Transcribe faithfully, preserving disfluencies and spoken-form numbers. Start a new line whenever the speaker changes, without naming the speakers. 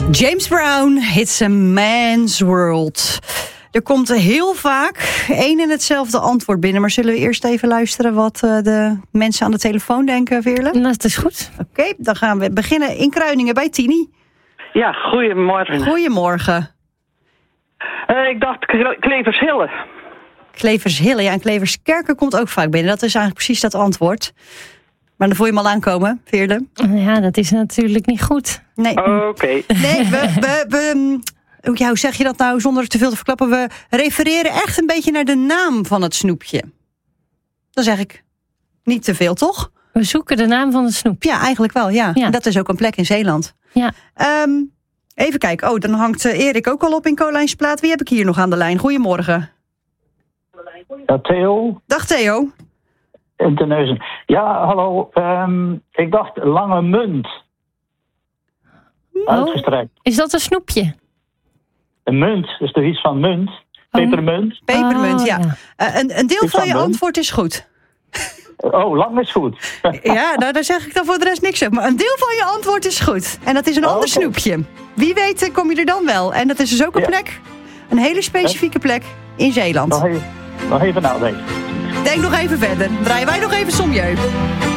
James Brown, It's a Man's World. Er komt heel vaak één en hetzelfde antwoord binnen. Maar zullen we eerst even luisteren wat uh, de mensen aan de telefoon denken, Veerle?
Nou, dat is goed.
Oké, okay, dan gaan we beginnen in Kruiningen bij Tini.
Ja, goedemorgen.
Goedemorgen.
Uh, ik dacht Klevershille.
Klevershille, ja, en Kleverskerken komt ook vaak binnen. Dat is eigenlijk precies dat antwoord. Maar dan voel je hem al aankomen, Veerle.
Ja, dat is natuurlijk niet goed.
Nee.
Oké. Okay.
Nee, we... we, we Ja, hoe zeg je dat nou zonder te veel te verklappen? We refereren echt een beetje naar de naam van het snoepje. Dan zeg ik niet te veel, toch?
We zoeken de naam van het snoep.
Ja, eigenlijk wel, ja.
ja.
En dat is ook een plek in Zeeland.
Ja.
Um, even kijken. Oh, dan hangt Erik ook al op in Kolijnsplaat. Wie heb ik hier nog aan de lijn? Goedemorgen.
Ja, Theo.
Dag Theo.
Terneuzen. Ja, hallo. Um, ik dacht lange munt.
Oh.
Uitgestrekt.
Is dat een snoepje?
Een munt, dus toch iets van munt. Pepermunt.
Oh. Pepermunt,
oh,
ja.
ja.
Uh, een, een deel
iets
van je
van
antwoord is goed.
Oh, lang is goed.
Ja, nou, daar zeg ik dan voor de rest niks op. Maar een deel van je antwoord is goed. En dat is een
oh,
ander
okay.
snoepje. Wie weet kom je er dan wel. En dat is dus ook een ja. plek. Een hele specifieke plek in Zeeland.
Nog even, nog even nadenken.
Denk nog even verder. Draaien wij nog even Somjeu.